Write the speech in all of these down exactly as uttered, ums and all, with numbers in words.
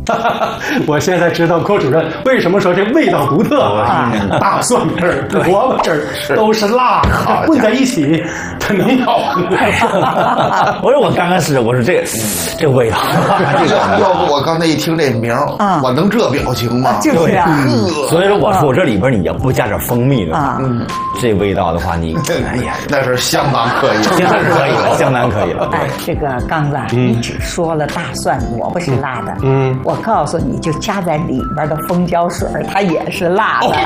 我现在知道郭主任为什么说这味道独特啊！大蒜汁儿、萝卜汁儿都是辣的，混在一起，它能好喝。 我说我刚开始我说这这味道， 这个要不我刚才一听这名儿，我能这表情吗？ 就是啊。 所以说我说我这里边你要不加点蜂蜜的话，这味道的话你哎呀， 那是相当可以， 相当可以了，相当可以了。 哎，这个刚子，你只说了大蒜、萝卜是辣的，嗯，我告诉你就加在里边的蜂胶水，它也是辣的。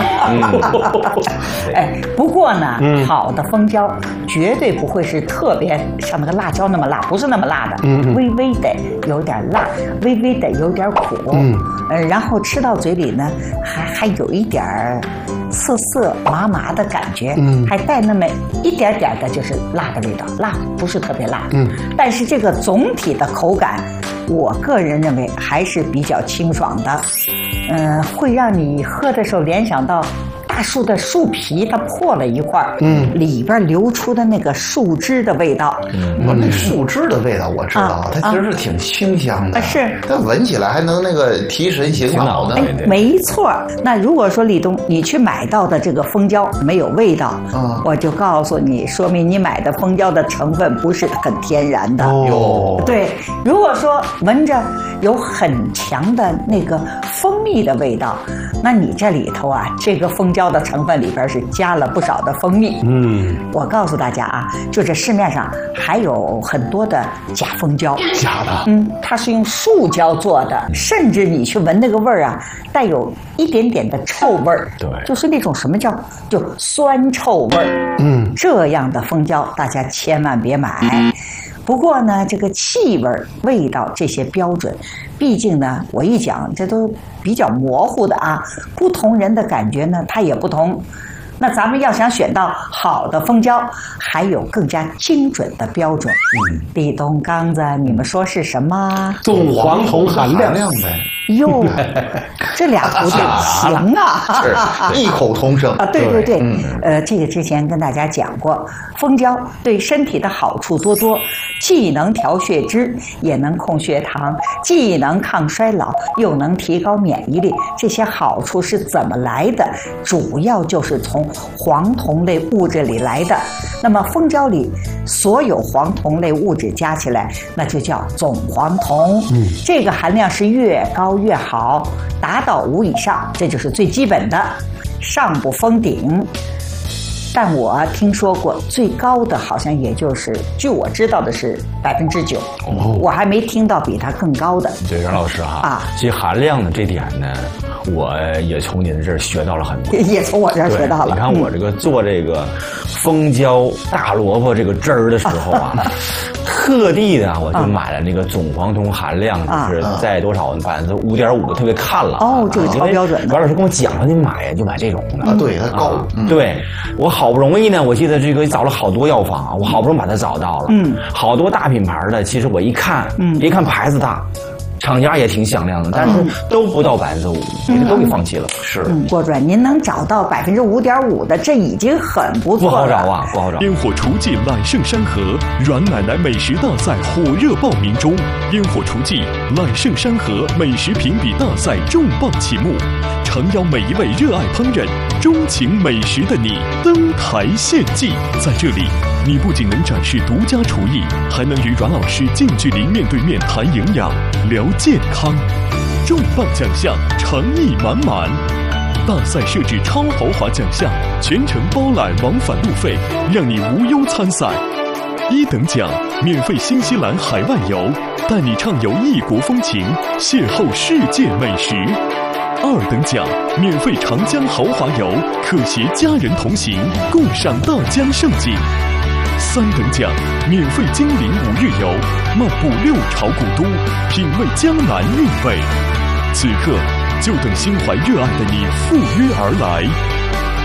哎，不过呢，好的蜂胶绝对不会是特别像那个辣椒那么辣，不是那么辣的，嗯，微微的有点辣，微微的有点苦，嗯，呃，然后吃到嘴里呢，还还有一点儿涩涩麻麻的感觉，嗯，还带那么一点点的就是辣的味道，辣不是特别辣，嗯，但是这个总体的口感，我个人认为还是比较清爽的，嗯、呃，会让你喝的时候联想到大树的树皮它破了一块，嗯，里边流出的那个树枝的味道， 嗯，我那树枝的味道我知道，啊、它其实是挺清香的， 啊、是， 它闻起来还能那个提神醒脑的。 哎，没错。那如果说李东你去买到的这个蜂胶没有味道，嗯，我就告诉你，说明你买的蜂胶的成分不是很天然的。 哦， 对，如果说闻着有很强的那个蜂蜜的味道，那你这里头啊，这个蜂胶的成分里边是加了不少的蜂蜜。嗯，我告诉大家啊，就这市面上还有很多的假蜂胶， 假的， 嗯，它是用树胶做的，甚至你去闻那个味儿啊，带有一点点的臭味儿， 对， 就是那种什么叫就酸臭味儿。嗯，这样的蜂胶大家千万别买。嗯，不过呢，这个气味、味道这些标准，毕竟呢，我一讲这都比较模糊的啊，不同人的感觉呢，它也不同。那咱们要想选到好的蜂胶，还有更加精准的标准。嗯，李东刚子，你们说是什么？ 总黄酮含量呗。 哟，这俩不对，行啊， 是异口同声啊！对对对，嗯、呃，这个之前跟大家讲过，蜂胶对身体的好处多多，既能调血脂，也能控血糖，既能抗衰老，又能提高免疫力。这些好处是怎么来的？主要就是从黄酮类物质里来的。那么蜂胶里所有黄酮类物质加起来，那就叫总黄酮。嗯，这个含量是越高越好，达到五以上，这就是最基本的，上不封顶。但我听说过最高的好像也就是据我知道的是百分之九，我还没听到比它更高的。 对，任老师哈啊，其实含量的这点呢，我也从您这儿学到了很多， 也从我这儿学到了。 你看我这个做这个蜂胶大萝卜这个汁儿的时候啊，特地的我就买了那个总黄酮含量就是在多少百分之五点五，特别看了哦，这个超标准的。 王老师跟我讲了，你买呀就买这种的啊，对，它高。 对，我好不容易呢，我记得这个找了好多药房啊，我好不容易把它找到了，嗯，好多大品牌的，其实我一看，嗯，一看牌子大。厂家也挺响亮的，但是都不到百分之五，你都给放弃了。是， 郭主任，您能找到百分之五点五的，这已经很不错了。 不好找啊，不好找。 烟火厨技揽胜山河阮奶奶美食大赛火热报名中，烟火厨技揽胜山河美食评比大赛重磅启幕，诚邀每一位热爱烹饪、钟情美食的你登台献技。在这里，你不仅能展示独家厨艺，还能与阮老师近距离面对面谈营养、聊健康。重磅奖项，诚意满满。大赛设置超豪华奖项，全程包揽往返路费，让你无忧参赛。一等奖，免费新西兰海外游，带你畅游异国风情，邂逅世界美食。二等奖，免费长江豪华游，可携家人同行，共赏大江盛景。三等奖，免费金陵五日游，漫步六朝古都，品味江南韵味。此刻，就等心怀热爱的你赴约而来。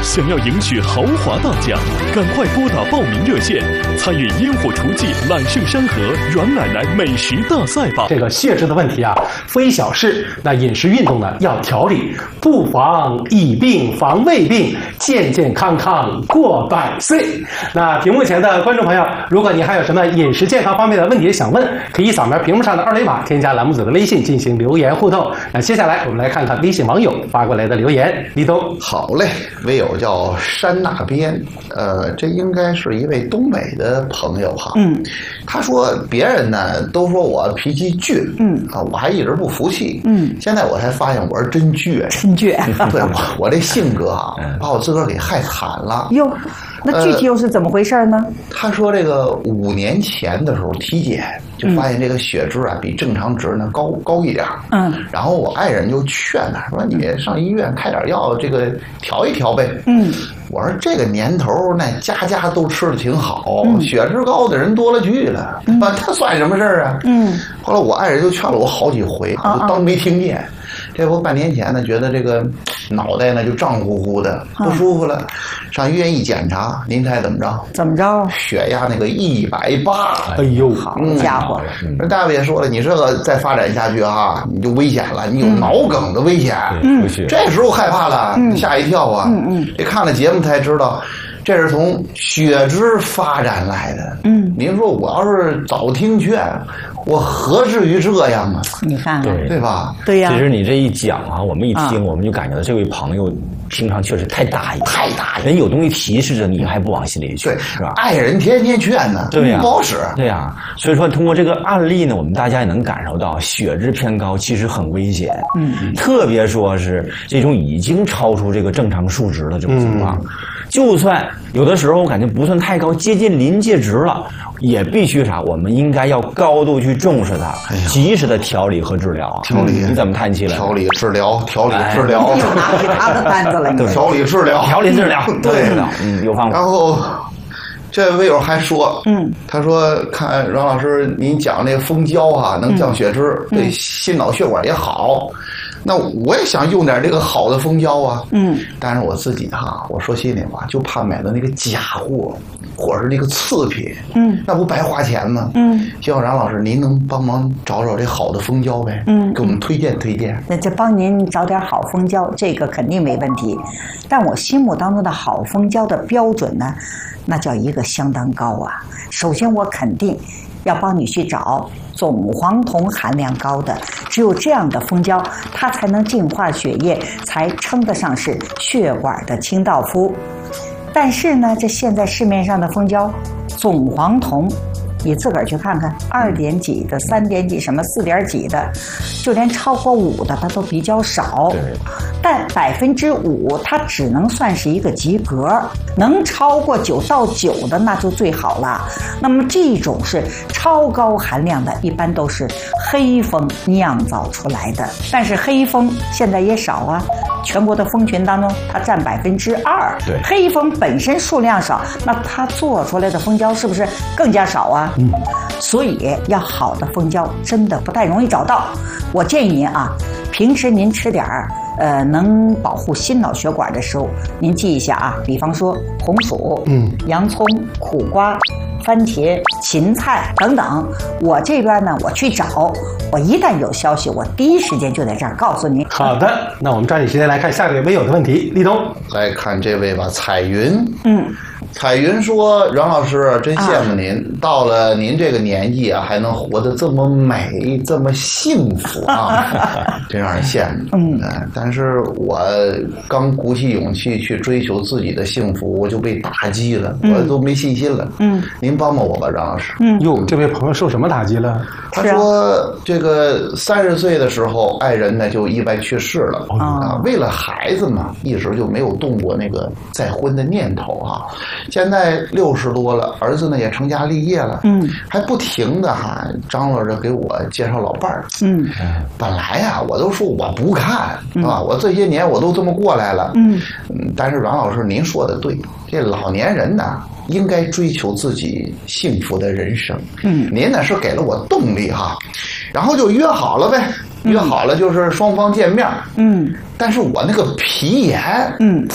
想要赢取豪华大奖，赶快拨打报名热线，参与烟火厨记揽胜山河阮奶奶美食大赛吧。 这个血脂的问题啊，非小事。那饮食运动呢，要调理，不妨疫病防胃病，健健康康过百岁。那屏幕前的观众朋友，如果你还有什么饮食健康方面的问题想问，可以扫描屏幕上的二维码，添加栏目组的微信进行留言互动。那接下来我们来看看微信网友发过来的留言。立冬， 好嘞，微友叫山那边，呃，这应该是一位东北的朋友哈。嗯，他说别人呢都说我脾气倔，嗯啊，我还一直不服气，嗯，现在我才发现我是真倔， 真倔。 对，我我这性格啊，把我自个儿给害惨了。 哟，那具体又是怎么回事呢？ 呃、他说这个五年前的时候体检。就发现这个血脂啊比正常值呢高高一点，嗯，然后我爱人就劝他说：“你上医院开点药，这个调一调呗。”嗯，我说这个年头那家家都吃的挺好，嗯、血脂高的人多了去了，嗯、他算什么事儿啊？嗯，后来我爱人就劝了我好几回，我就当没听见。啊啊这不半年前呢，觉得这个脑袋呢就胀乎乎的，不舒服了，啊、上医院一检查，您猜怎么着？ 怎么着？ 血压那个一百八， 哎呦， 好家伙！ 人、嗯、大夫也说了，你这个再发展下去啊，你就危险了，你有脑梗的危险。 嗯， 这时候害怕了，嗯、吓一跳啊！嗯嗯，这看了节目才知道。这是从血脂发展来的。嗯，您说我要是早听劝，我何至于这样啊？ 你看看， 对对吧？ 对呀。 其实你这一讲啊，我们一听，啊、我们就感觉到这位朋友平常确实太大意， 太大意。 人有东西提示着你，还不往心里去， 对， 是吧？ 爱人天天劝呢， 对呀、啊， 不好使。 对呀、啊，所以说通过这个案例呢，我们大家也能感受到血脂偏高其实很危险。嗯，特别说是这种已经超出这个正常数值的这种情况。嗯，就算有的时候我感觉不算太高，接近临界值了，也必须啥？我们应该要高度去重视它，哎、及时的调理和治疗。 调理， 你怎么叹气了？ 调理治疗，调理治疗， 又拿起他的单子了。 调理治疗， 调理治疗，对的，嗯，有方法。 然后这位友还说，嗯，他说看阮老师您讲那个蜂胶啊，能降血脂，嗯、对心脑血管也好。那我也想用点这个好的蜂胶啊，嗯，但是我自己哈，我说心里话，就怕买的那个假货，或者是那个次品，嗯，那不白花钱吗？嗯，希望阮老师您能帮忙找找这好的蜂胶呗，嗯，给我们推荐推荐。 那这帮您找点好蜂胶，这个肯定没问题。但我心目当中的好蜂胶的标准呢，那叫一个相当高啊。首先我肯定要帮你去找总黄酮含量高的，只有这样的蜂胶，它才能净化血液，才称得上是血管的清道夫。但是呢，这现在市面上的蜂胶，总黄酮，你自个儿去看看，二点几的、三点几、什么四点几的，就连超过五的它都比较少。但百分之五，它只能算是一个及格，能超过九到九的那就最好了。那么这种是超高含量的，一般都是黑蜂酿造出来的。但是黑蜂现在也少啊，全国的蜂群当中，它占百分之二。 对， 黑蜂本身数量少，那它做出来的蜂胶是不是更加少啊？嗯，所以要好的蜂胶真的不太容易找到。我建议您啊，平时您吃点儿。呃，能保护心脑血管的时候，您记一下啊，比方说红薯、嗯、洋葱、苦瓜、番茄、芹菜等等。我这边呢，我去找，我一旦有消息，我第一时间就在这儿告诉您。 好的，那我们抓紧时间来看下一位微友的问题。立冬， 来看这位吧，彩云，嗯。彩云说：“阮老师，真羡慕您，啊、到了您这个年纪啊，还能活得这么美，这么幸福啊，真让人羡慕。嗯，呃、但是我刚鼓起勇气去追求自己的幸福，我就被打击了，嗯、我都没信心了。嗯，您帮帮我吧，阮老师。 嗯，哟，这位朋友受什么打击了？ 他说，这个三十岁的时候，爱人呢就意外去世了、哦、啊，为了孩子嘛，一直就没有动过那个再婚的念头啊。”现在六十多了，儿子呢也成家立业了，嗯，还不停的哈张罗着给我介绍老伴儿，嗯，本来呀、啊、我都说我不看、嗯、啊，我这些年我都这么过来了，嗯嗯，但是阮老师您说的对，这老年人呢应该追求自己幸福的人生，嗯，您呢是给了我动力哈，然后就约好了呗，约好了就是双方见面，嗯，但是我那个皮炎，嗯。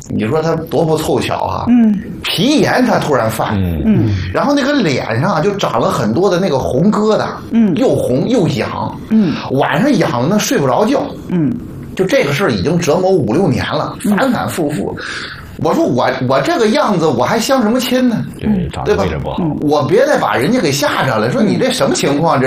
你说他多不凑巧哈、啊？嗯，皮炎他突然犯，嗯，然后那个脸上就长了很多的那个红疙瘩，嗯，又红又痒，嗯，晚上痒的呢睡不着觉，嗯，就这个事儿已经折磨五六年了，反反复复。我说我我这个样子我还相什么亲呢？ 对，长得位置不好， 我别再把人家给吓着了。说你这什么情况？这